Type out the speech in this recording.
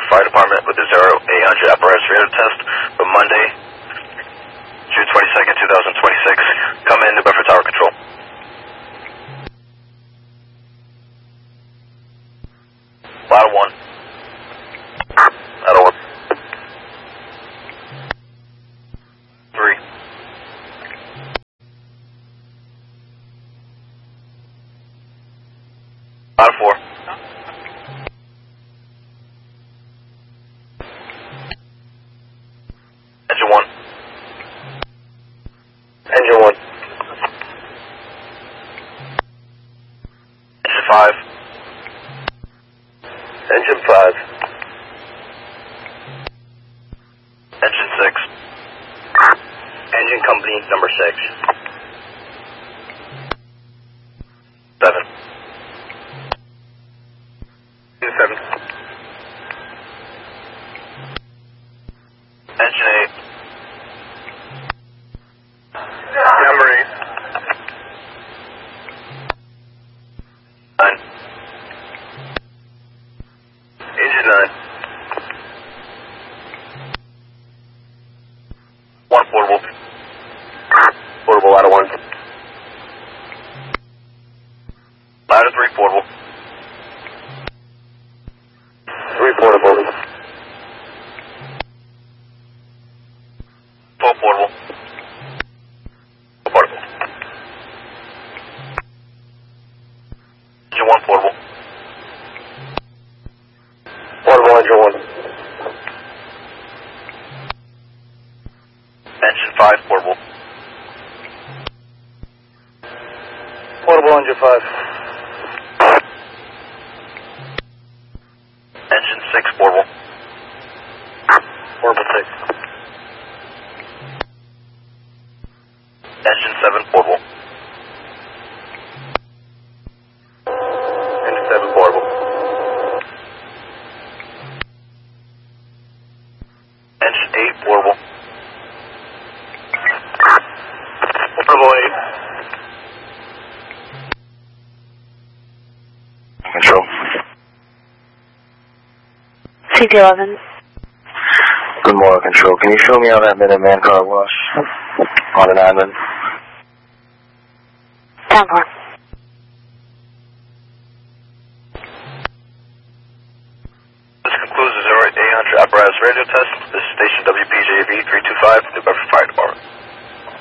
Fire Department with the 0800 apparatus radio test for Monday, June 22nd, 2026. Come in, New Bedford Tower Control. Ladder 1. Ladder 1. 3. Ladder 4. Engine 1. Engine 1. Engine 5. Engine 5. Engine 6. Engine company number 6. 7. 7. Engine 8. Number 8. 9. Engine 9. 1 portable. Portable ladder 1. Ladder 3 portable. 3 portable. 4 portable. 4 portable. Engine 1 portable. Portable engine 1. Engine 5 portable. Portable engine 5. Engine 6 portable. Portable 6. Engine 7 portable. Engine 7 portable. Engine 8 portable. Portable 8. Control. CT11. Good morning, Control. Can you show me how that Minuteman car wash on an island? Down 4. This concludes the 0800 apparatus radio test. This is station WPJV 325, New Bedford Fire Department.